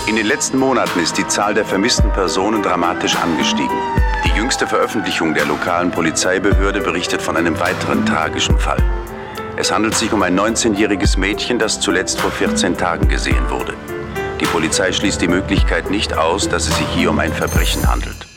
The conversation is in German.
In den letzten Monaten ist die Zahl der vermissten Personen dramatisch angestiegen. Die jüngste Veröffentlichung der lokalen Polizeibehörde berichtet von einem weiteren tragischen Fall. Es handelt sich um ein 19-jähriges Mädchen, das zuletzt vor 14 Tagen gesehen wurde. Die Polizei schließt die Möglichkeit nicht aus, dass es sich hier um ein Verbrechen handelt.